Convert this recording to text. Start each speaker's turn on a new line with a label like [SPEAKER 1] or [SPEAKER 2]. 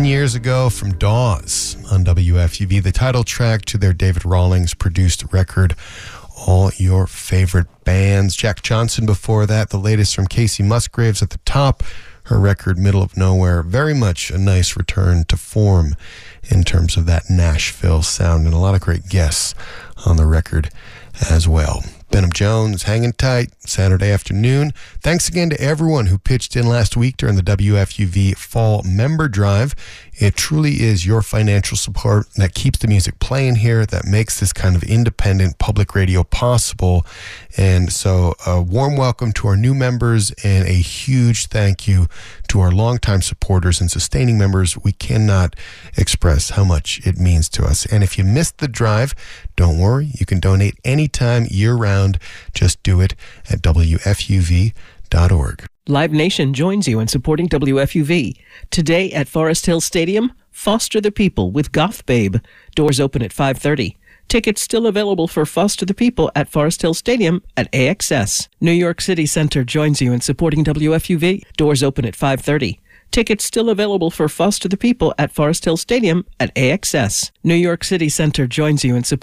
[SPEAKER 1] 10 years ago from Dawes on WFUV, the title track to their David Rawlings produced record, All Your Favorite Bands. Jack Johnson before that, the latest from Casey Musgraves at the top, her record Middle of Nowhere. Very much a nice return to form in terms of that Nashville sound, and a lot of great guests on the record as well. Benham Jones, hanging tight, Saturday afternoon. Thanks again to everyone who pitched in last week during the WFUV Fall Member Drive. It truly is your financial support that keeps the music playing here, that makes this kind of independent public radio possible. And so a warm welcome to our new members and a huge thank you to our longtime supporters and sustaining members. We cannot express how much it means to us. And if you missed the drive, don't worry. You can donate anytime, year-round. Just do it at WFUV.org.
[SPEAKER 2] Live Nation joins you in supporting WFUV. Today at Forest Hill Stadium, Foster the People with Goth Babe. Doors open at 5:30. Tickets still available for Foster the People at Forest Hill Stadium at AXS. New York City Center joins you in supporting WFUV. Doors open at 5:30. Tickets still available for Foster the People at Forest Hill Stadium at AXS. New York City Center joins you in supporting